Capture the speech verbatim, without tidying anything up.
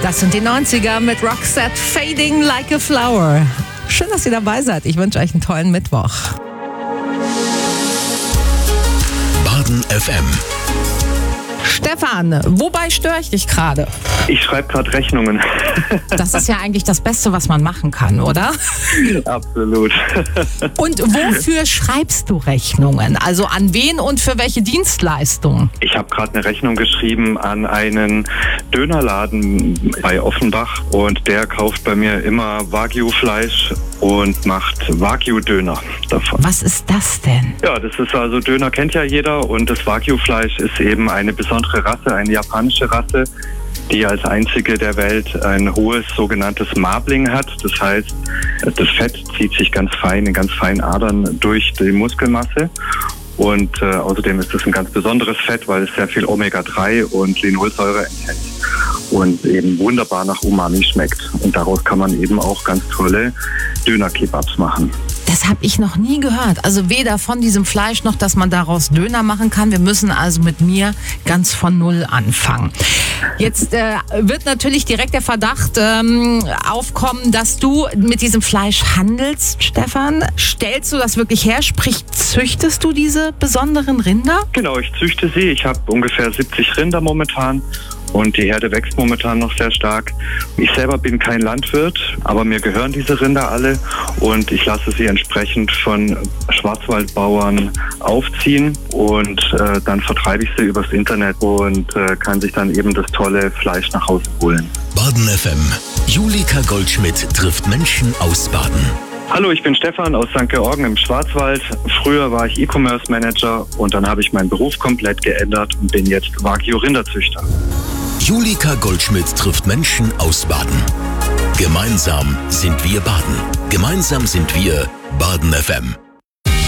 Das sind die neunziger mit Roxette, Fading Like a Flower. Schön, dass ihr dabei seid. Ich wünsche euch einen tollen Mittwoch. Baden F M. Stefan, wobei störe ich dich gerade? Ich schreibe gerade Rechnungen. Das ist ja eigentlich das Beste, was man machen kann, oder? Absolut. Und wofür schreibst du Rechnungen? Also an wen und für welche Dienstleistung? Ich habe gerade eine Rechnung geschrieben an einen Dönerladen bei Offenbach und der kauft bei mir immer Wagyu-Fleisch und macht Wagyu-Döner davon. Was ist das denn? Ja, das ist also, Döner kennt ja jeder und das Wagyu-Fleisch ist eben eine besondere Rasse, eine japanische Rasse, die als einzige der Welt ein hohes sogenanntes Marbling hat. Das heißt, das Fett zieht sich ganz fein, in ganz feinen Adern durch die Muskelmasse. Und äh, außerdem ist es ein ganz besonderes Fett, weil es sehr viel Omega drei und Linolsäure enthält und eben wunderbar nach Umami schmeckt. Und daraus kann man eben auch ganz tolle Döner-Kebabs machen. Das habe ich noch nie gehört. Also weder von diesem Fleisch noch, dass man daraus Döner machen kann. Wir müssen also mit mir ganz von Null anfangen. Jetzt äh, wird natürlich direkt der Verdacht ähm, aufkommen, dass du mit diesem Fleisch handelst, Stefan. Stellst du das wirklich her? Sprich, züchtest du diese besonderen Rinder? Genau, ich züchte sie. Ich habe ungefähr siebzig Rinder momentan. Und die Herde wächst momentan noch sehr stark. Ich selber bin kein Landwirt, aber mir gehören diese Rinder alle und ich lasse sie entsprechend von Schwarzwaldbauern aufziehen und äh, dann vertreibe ich sie übers Internet und äh, kann sich dann eben das tolle Fleisch nach Hause holen. Baden F M. Julika Goldschmidt trifft Menschen aus Baden. Hallo, ich bin Stefan aus Sankt Georgen im Schwarzwald. Früher war ich E-Commerce-Manager und dann habe ich meinen Beruf komplett geändert und bin jetzt Wagyu-Rinderzüchter. Julika Goldschmidt trifft Menschen aus Baden. Gemeinsam sind wir Baden. Gemeinsam sind wir Baden F M.